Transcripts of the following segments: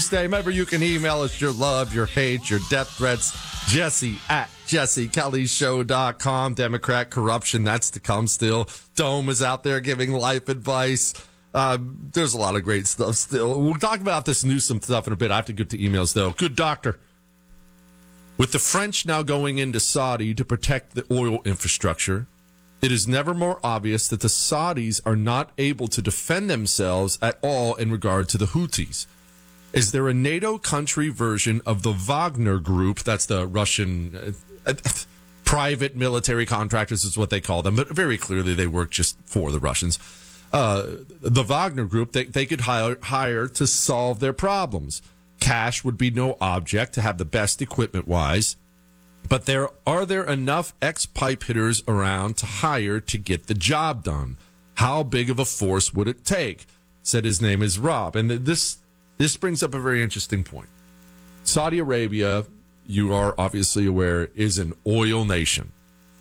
Remember, you can email us your love, your hate, your death threats. Jesse at JesseKellyShow.com. Democrat corruption, that's to come still. Dome is out there giving life advice. There's a lot of great stuff still. We'll talk about this Newsom stuff in a bit. I have to get to emails, though. Good doctor. With the French now going into Saudi to protect the oil infrastructure, it is never more obvious that the Saudis are not able to defend themselves at all in regard to the Houthis. Is there a NATO country version of the Wagner Group? That's the Russian private military contractors is what they call them, but very clearly they work just for the Russians. The Wagner Group, they could hire to solve their problems. Cash would be no object to have the best equipment-wise, but are there enough ex-pipe hitters around to hire to get the job done? How big of a force would it take? Said his name is Rob. And this brings up a very interesting point. Saudi Arabia, you are obviously aware, is an oil nation.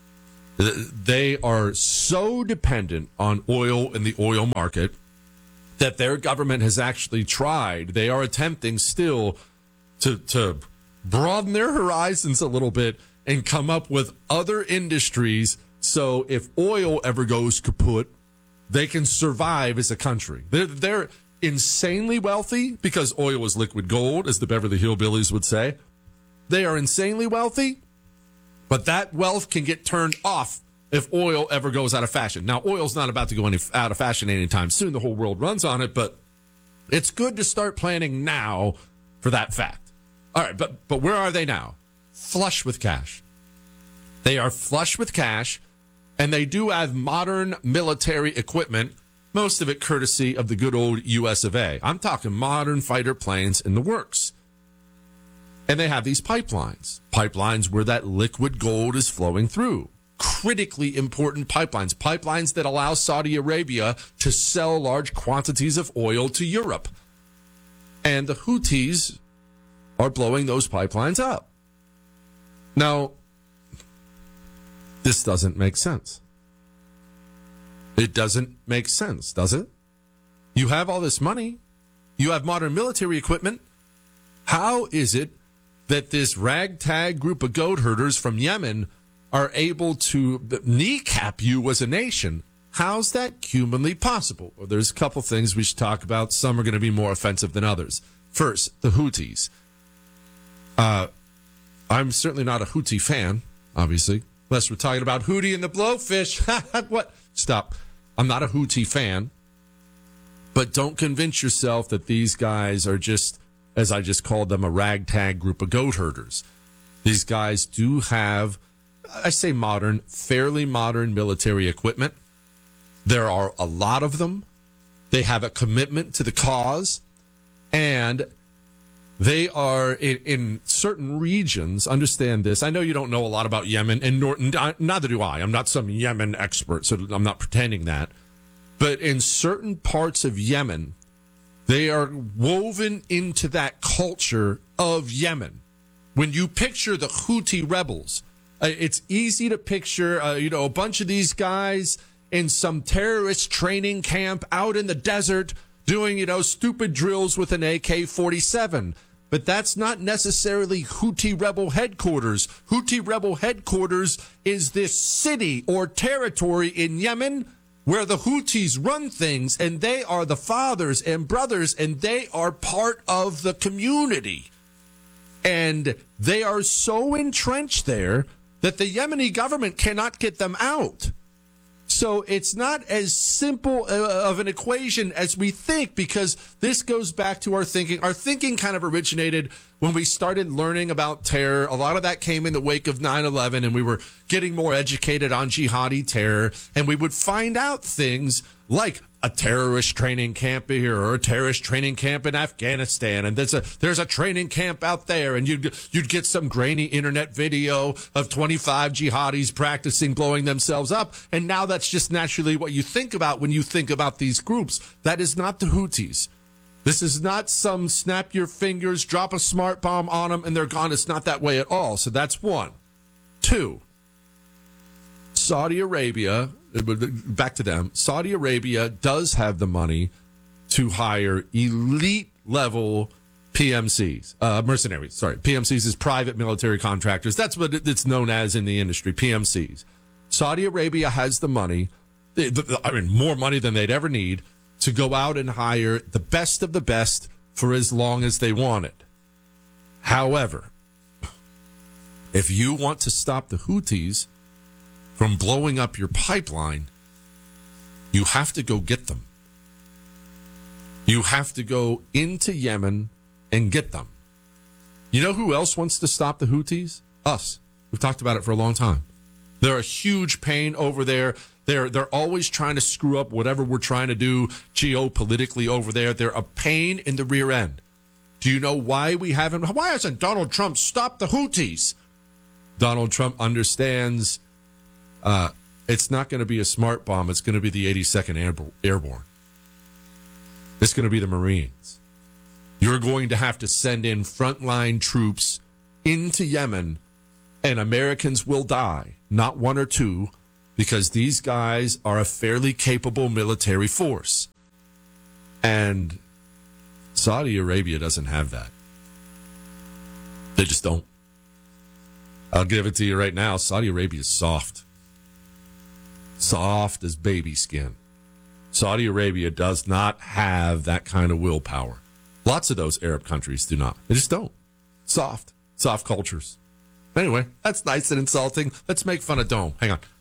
They are so dependent on oil in the oil market that their government has actually tried. They are attempting still to broaden their horizons a little bit and come up with other industries. So if oil ever goes kaput, they can survive as a country. They're insanely wealthy because oil is liquid gold, as the Beverly Hillbillies would say. They are insanely wealthy, but that wealth can get turned off if oil ever goes out of fashion. Now, oil's not about to go out of fashion anytime soon. The whole world runs on it, but it's good to start planning now for that fact. All right, but where are they now? Flush with cash. They are flush with cash, and they do have modern military equipment, most of it courtesy of the good old U.S. of A. I'm talking modern fighter planes in the works. And they have these pipelines where that liquid gold is flowing through. Critically important pipelines that allow Saudi Arabia to sell large quantities of oil to Europe. And the Houthis are blowing those pipelines up. Now, this doesn't make sense. It doesn't make sense, does it? You have all this money. You have modern military equipment. How is it that this ragtag group of goat herders from Yemen are able to kneecap you as a nation? How's that humanly possible? Well, there's a couple things we should talk about. Some are going to be more offensive than others. First, the Houthis. I'm certainly not a Houthi fan, obviously, unless we're talking about Hootie and the Blowfish. What? Stop. I'm not a Houthi fan, but don't convince yourself that these guys are just, as I just called them, a ragtag group of goat herders. These guys do have, I say modern, fairly modern military equipment. There are a lot of them. They have a commitment to the cause, and they are in certain regions. Understand this. I know you don't know a lot about Yemen, and neither do I. I'm not some Yemen expert, so I'm not pretending that. But in certain parts of Yemen, they are woven into that culture of Yemen. When you picture the Houthi rebels, it's easy to picture, a bunch of these guys in some terrorist training camp out in the desert doing, stupid drills with an AK-47. But that's not necessarily Houthi rebel headquarters. Houthi rebel headquarters is this city or territory in Yemen where the Houthis run things, and they are the fathers and brothers, and they are part of the community. And they are so entrenched there that the Yemeni government cannot get them out. So it's not as simple of an equation as we think, because this goes back to our thinking. Our thinking kind of originated when we started learning about terror. A lot of that came in the wake of 9/11, and we were getting more educated on jihadi terror, and we would find out things like a terrorist training camp here or a terrorist training camp in Afghanistan, and there's a training camp out there, and you'd get some grainy internet video of 25 jihadis practicing blowing themselves up, and now that's just naturally what you think about when you think about these groups. That is not the Houthis. This is not some snap your fingers, drop a smart bomb on them, and they're gone. It's not that way at all. So that's one. Two, Saudi Arabia, back to them, Saudi Arabia does have the money to hire elite level PMCs, mercenaries, sorry. PMCs is private military contractors. That's what it's known as in the industry, PMCs. Saudi Arabia has the money, more money than they'd ever need, to go out and hire the best of the best for as long as they want it. However, if you want to stop the Houthis from blowing up your pipeline, you have to go get them. You have to go into Yemen and get them. You know who else wants to stop the Houthis? Us. We've talked about it for a long time. They're a huge pain over there. They're always trying to screw up whatever we're trying to do geopolitically over there. They're a pain in the rear end. Do you know why hasn't Donald Trump stopped the Houthis? Donald Trump understands it's not going to be a smart bomb. It's going to be the 82nd Airborne. It's going to be the Marines. You're going to have to send in frontline troops into Yemen, and Americans will die, not one or two, because these guys are a fairly capable military force. And Saudi Arabia doesn't have that. They just don't. I'll give it to you right now. Saudi Arabia is soft. Soft as baby skin. Saudi Arabia does not have that kind of willpower. Lots of those Arab countries do not. They just don't. Soft cultures. Anyway, that's nice and insulting. Let's make fun of Dome. Hang on.